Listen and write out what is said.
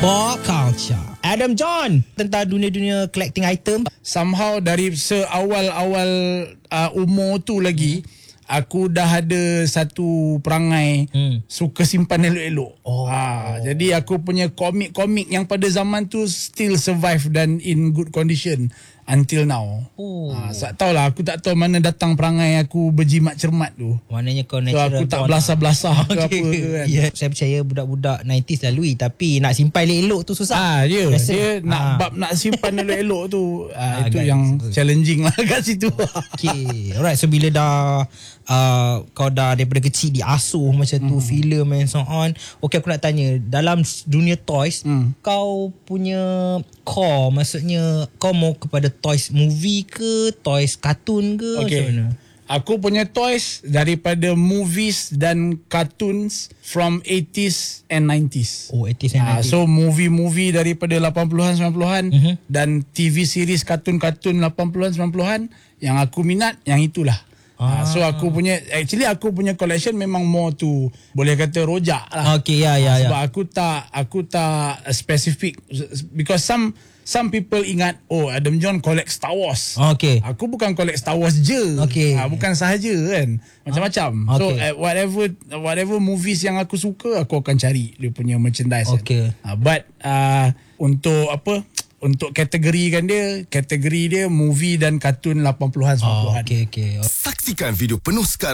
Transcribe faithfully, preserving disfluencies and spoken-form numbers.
Pop Culture. Adam John tentang dunia-dunia collecting item. Somehow dari seawal-awal uh, umur tu lagi, aku dah ada satu perangai hmm. suka simpan elok-elok. Oh. Ha, jadi aku punya komik-komik yang pada zaman tu still survive dan in good condition until now. Oh. Ha, tak tahulah, aku tak tahu mana datang perangai aku berjimat cermat tu. Maknanya kau So natural. aku tak belasah-belasah ke okay. apa ke kan. Yeah. Saya percaya budak-budak sembilan puluhan lalui, tapi nak simpan elok-elok tu susah. Ah, dia, Rasa, dia nak ah. bab nak simpan elok-elok tu. Ah, Ah, itu guys. yang challenging lah kat situ. Okay. Alright, so bila dah uh, kau dah daripada kecil diasuh macam tu, mm. filem and so on. Okay, aku nak tanya, dalam dunia toys, mm. kau punya core, maksudnya kau mau kepada toys movie ke, toys kartun ke, okay. macam mana? Aku punya toys daripada movies dan cartoons from eighties and nineties. Oh, eighties and nineties. Uh, so movie-movie daripada lapan puluhan sembilan puluhan mm-hmm. dan T V series kartun-kartun lapan puluhan sembilan puluhan yang aku minat, yang itulah. Ah. Uh, so aku punya, actually aku punya collection memang more to, boleh kata rojak lah. Okay, ya, ya, ya. Sebab aku tak, aku tak specific, because some Some people ingat, oh, Adam John collect Star Wars. Okay. Aku bukan collect Star Wars je. Okay. Ha, bukan sahaja kan. Macam-macam. Okay. So uh, whatever whatever movies yang aku suka, aku akan cari dia punya merchandise. Okay. Kan. Ha, but uh, untuk apa? Untuk kategorikan dia, kategori dia movie dan kartun lapan puluhan sembilan puluhan. Oh, okay, okay. Saksikan video penuh sekarang